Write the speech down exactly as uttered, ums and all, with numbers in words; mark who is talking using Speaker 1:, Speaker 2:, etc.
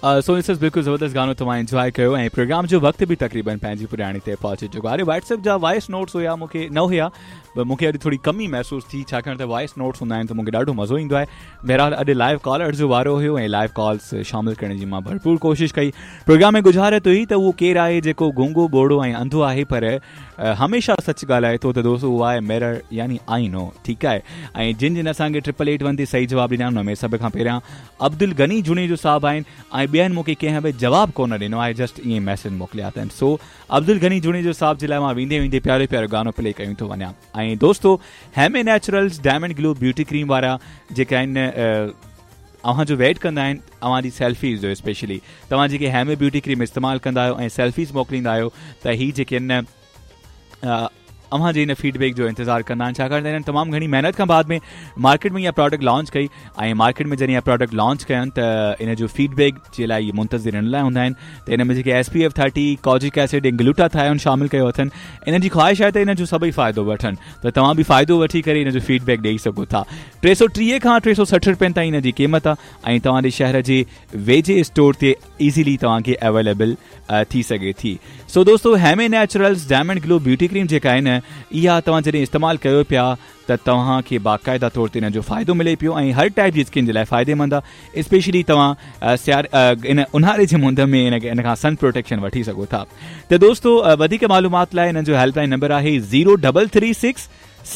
Speaker 1: सोनिसस बिल्कुलु ज़बरदस्त गानो तव्हां एंजॉय कयो ऐं प्रोग्राम जो वक़्तु बि तक़रीबन पंहिंजी पुराणी ते पहुची चुको आहे। व्हाट्सएप जा वॉइस नोट्स हुया मूंखे न हुया, मूंखे अॼु थोरी कमी महसूसु थी छाकाणि त वॉइस नोट्स हूंदा आहिनि त मूंखे ॾाढो मज़ो ईंदो आहे। बहरहाल अॼु लाइव कॉलर जो वारो हुयो ऐं लाइव कॉल्स शामिलु करण जी मां भरपूर कोशिशि कई। प्रोग्राम में गुज़ारियत हुई त उहो केरु आहे जेको गूंगो ॿोड़ो ऐं अंधो आहे पर हमेशह सच ॻाल्हाए थो, त दोस्तो उहो आहे मिरर यानी आईनो। ठीकु आहे, ऐं जिन जिन असांखे ट्रिपल एट वन ते सही जवाबु ॾिना हुन में सभ खां पहिरियां अब्दुल गनी जुने जो साहब आहिनि ऐं ॿियनि मूंखे कंहिं बि जवाबु कोन ॾिनो आहे, जस्ट ईअं मैसेज मोकिलिया अथनि। सो अब्दुल गनी जुने जो साहब जे लाइ मां वेंदे वेंदे प्यारो प्यारो गानो प्ले कयूं थो वञा। ऐं दोस्तो हैमे naturals diamond glow beauty cream वारा जेके आहिनि अव्हां जो वेट कंदा आहिनि अव्हां जी सेल्फीज़ जो, स्पेशली तव्हां जेके हैमे ब्यूटी क्रीम इस्तेमालु कंदा आहियो ऐं सेल्फीज़ मोकिलींदा आहियो त ही जेके आहिनि अव्हां जे इन फीडबैक जो इंतज़ारु कंदा आहिनि, छाकाणि त हिननि तमामु घणी महिनत खां बाद में मार्केट में इहा प्रोडक्ट लॉन्च कई ऐं मार्केट में जॾहिं इहा प्रोडक्ट लॉन्च कयनि त इन जो फीडबैक जे लाइ इहे मुंतज़िर इन लाइ हूंदा आहिनि त इन में जेके S P F thirty kojic acid ऐं ग्लूटाथायोन शामिलु कयो अथनि। इन जी ख़्वाहिश आहे त इन जो सभई फ़ाइदो वठनि, त तव्हां बि फ़ाइदो वठी करे इन जो फीडबैक ॾेई सघो था। टे सौ टीह खां टे सौ सठि रुपयनि ताईं इन जी क़ीमत आहे ऐं तव्हांजे शहर जे वेझे स्टोर ते ईज़ीली तव्हांखे अवेलेबल थी सघे थी। सो दोस्तो हैमे naturals diamond glow beauty cream जेका आहे न इहा तव्हां जॾहिं इस्तेमालु कयो पिया त तव्हांखे बाक़ाइदा तौर ते इन जो फ़ाइदो मिले पियो ऐं हर टाइप जी स्किन जे लाइ फ़ाइदेमंद आहे। स्पेशली तव्हां सियार इन ऊन्हारे जे मुंद में इन इन खां सन प्रोटेक्शन वठी सघो था। त दोस्तो वधीक मालूमात लाइ इन जो हेल्पलाइन नंबर आहे ज़ीरो डबल थ्री सिक्स